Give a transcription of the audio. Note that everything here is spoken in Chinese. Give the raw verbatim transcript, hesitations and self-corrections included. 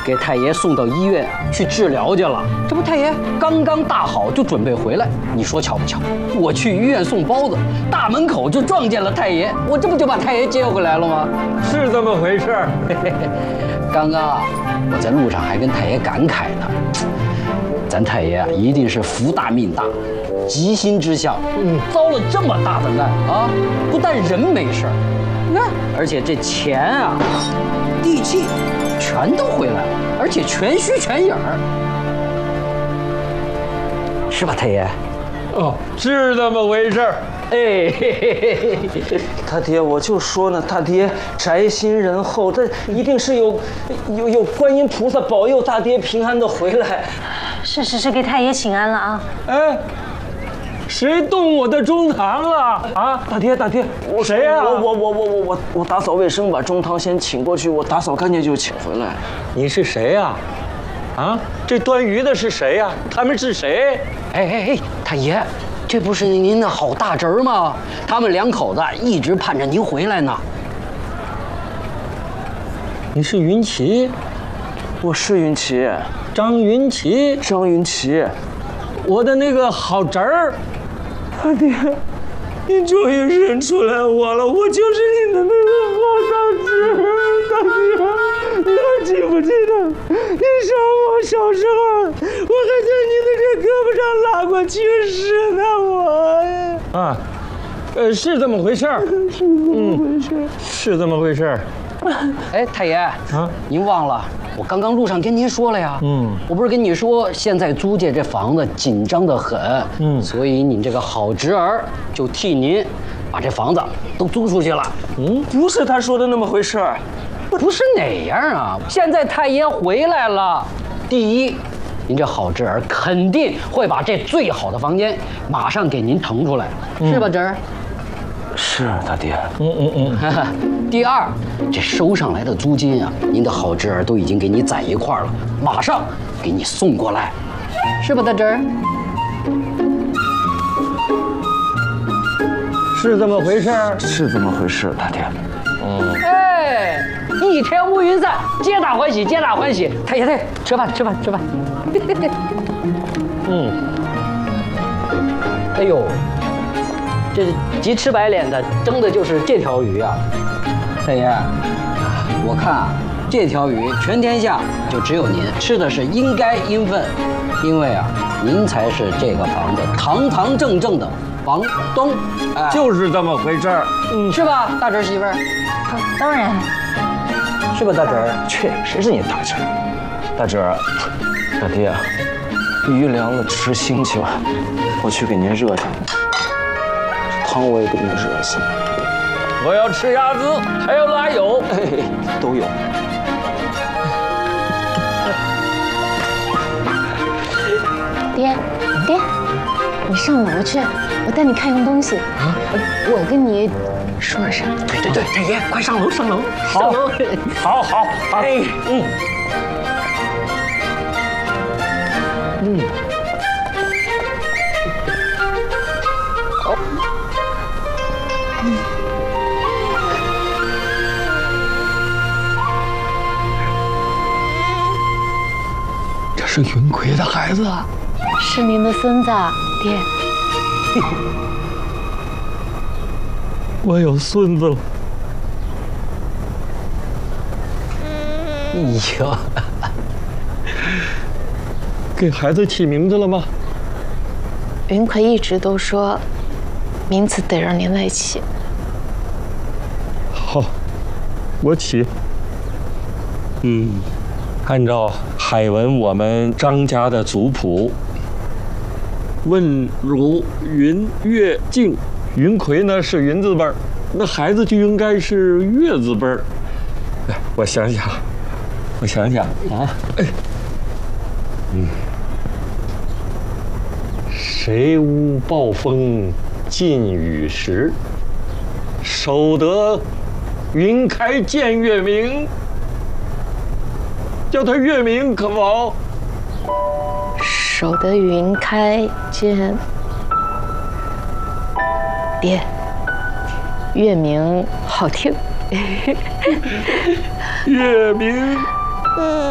给太爷送到医院去治疗去了。这不，太爷刚刚大好，就准备回来。你说巧不巧？我去医院送包子，大门口就撞见了太爷，我这不就把太爷接回来了吗？ 是这么回事儿。 刚刚啊，我在路上还跟太爷感慨呢，咱太爷啊，一定是福大命大，吉星之相，嗯，遭了这么大的难啊，不但人没事儿，你看，而且这钱啊、地气全都回来了，而且全虚全影儿，是吧，太爷？ 哦，是这么回事儿。 哎，嘿嘿嘿嘿， 他爹，我就说呢，他爹宅心仁厚，他一定是有有有观音菩萨保佑大爹平安的回来。 是是是，给太爷请安了啊！ 哎，谁动我的中堂了啊？ 大爹，大爹，我谁呀、啊？ 我我我我我我我打扫卫生，把中堂先请过去，我打扫干净就请回来。 你是谁呀、啊？啊，这端鱼的是谁呀、啊？他们是谁？ 哎哎哎，太爷。这不是您的好大侄儿吗？他们两口子一直盼着您回来呢。 你是云奇？ 我是云奇， 张云奇， 张云奇， 我的那个好侄儿。 大爹，您终于认出来我了，我就是您的那个好大侄儿。大爹，你还记不记得？你说我小时候，我还在你的这胳膊上拉过去世呢，我。 啊，呃，是这么回事儿， 是这么回事、 嗯，是这么回事儿。 哎，太爷啊，您忘了我刚刚路上跟您说了呀？嗯，我不是跟你说现在租界这房子紧张得很，嗯，所以你这个好侄儿就替您把这房子都租出去了。 嗯，不是他说的那么回事儿， 不是哪样啊？现在太爷回来了，第一，您这好侄儿肯定会把这最好的房间马上给您腾出来，嗯、是吧，侄儿？ 是大爹。 嗯嗯嗯。 第二，这收上来的租金啊，您的好侄儿都已经给你攒一块了，马上给你送过来，是吧，大侄儿？ 是这么回事儿？ 是这么回事，大爹。 嗯。哎，一天乌云散，皆大欢喜，皆大欢喜。太爷，太爷，吃饭，吃饭，吃饭。嗯。哎呦，这急吃白脸的蒸的就是这条鱼啊！太爷，我看啊，这条鱼全天下就只有您吃的是应该应分，因为啊，您才是这个房子堂堂正正的房东。哎， 就是这么回事儿， 嗯，是吧，大侄媳妇儿？ 当然。 是吧，大侄儿？ 去，谁是你大侄儿？大侄儿，大爹，鱼凉了，吃腥去吧。我去给您热上，汤我也给您热下。 我要吃鸭子，还要拉油， 哎，都有。 爹，爹，你上楼去，我带你看样东西。啊，我跟你说个事儿。 对对对，太爷，快上楼，上楼， 好， 上楼。 好好好。 哎，嗯，嗯。好。嗯。 这是云奎的孩子啊。 是您的孙子，爹。 我有孙子了。 哎呦， 给孩子起名字了吗？ 云奎一直都说，名字得让您来起。 好，我起。嗯，按照海文我们张家的族谱，问汝云月静，云奎呢是云字辈儿，那孩子就应该是月字辈儿。哎，我想想，我想想啊，哎，嗯，谁无暴风尽雨时，守得云开见月明。叫他月明可否？ 守得云开见，爹，月明好听。 月明。